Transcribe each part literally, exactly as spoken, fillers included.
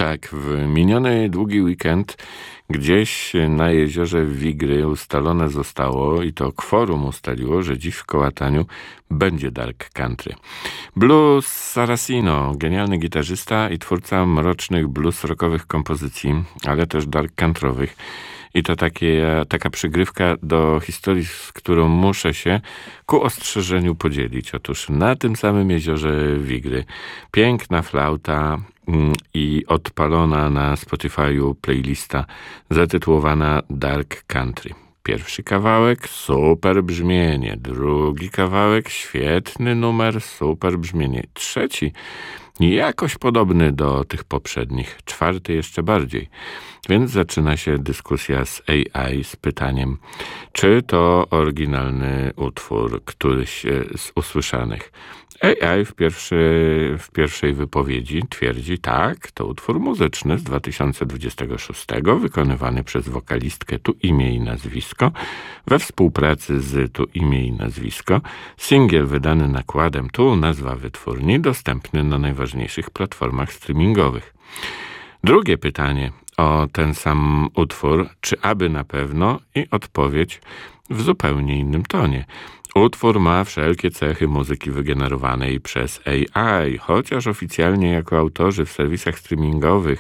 Tak, w miniony długi weekend gdzieś na jeziorze Wigry ustalone zostało, i to kworum ustaliło, że dziś w Kołataniu będzie dark country. Blues Saracino, genialny gitarzysta i twórca mrocznych blues rockowych kompozycji, ale też dark country'owych. I to takie, taka przygrywka do historii, z którą muszę się ku ostrzeżeniu podzielić. Otóż na tym samym jeziorze Wigry piękna flauta mm, i odpalona na Spotify'u playlista zatytułowana Dark Country. Pierwszy kawałek, super brzmienie. Drugi kawałek, świetny numer, super brzmienie. Trzeci, jakoś podobny do tych poprzednich. Czwarty jeszcze bardziej. Więc zaczyna się dyskusja z A I z pytaniem, czy to oryginalny utwór, któryś z usłyszanych. A I w, pierwszy, w pierwszej wypowiedzi twierdzi, tak, to utwór muzyczny z dwa tysiące dwudziestego szóstego, wykonywany przez wokalistkę Tu imię i nazwisko, we współpracy z Tu imię i nazwisko. Singiel wydany nakładem Tu, nazwa wytwórni, dostępny na najważniejszych platformach streamingowych. Drugie pytanie o ten sam utwór, czy aby na pewno, i odpowiedź w zupełnie innym tonie. Utwór ma wszelkie cechy muzyki wygenerowanej przez A I, chociaż oficjalnie jako autorzy w serwisach streamingowych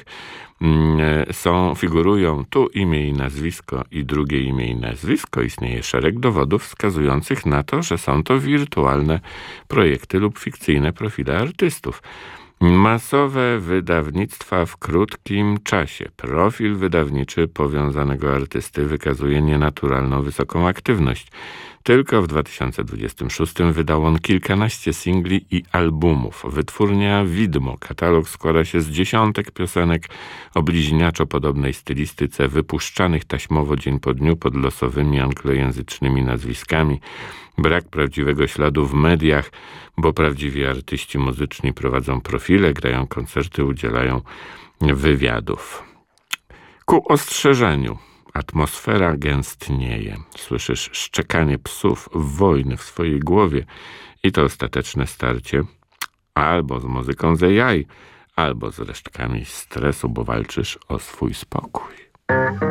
są, figurują Tu imię i nazwisko i drugie imię i nazwisko. Istnieje szereg dowodów wskazujących na to, że są to wirtualne projekty lub fikcyjne profile artystów. Masowe wydawnictwa w krótkim czasie. Profil wydawniczy powiązanego artysty wykazuje nienaturalną wysoką aktywność. Tylko w dwa tysiące dwudziestym szóstym wydał on kilkanaście singli i albumów. Wytwórnia Widmo. Katalog składa się z dziesiątek piosenek o bliźniaczo podobnej stylistyce, wypuszczanych taśmowo dzień po dniu pod losowymi anglojęzycznymi nazwiskami. Brak prawdziwego śladu w mediach, bo prawdziwi artyści muzyczni prowadzą profile, grają koncerty, udzielają wywiadów. Ku ostrzeżeniu. Atmosfera gęstnieje. Słyszysz szczekanie psów wojny w swojej głowie i to ostateczne starcie albo z muzyką z A I, albo z resztkami stresu, bo walczysz o swój spokój.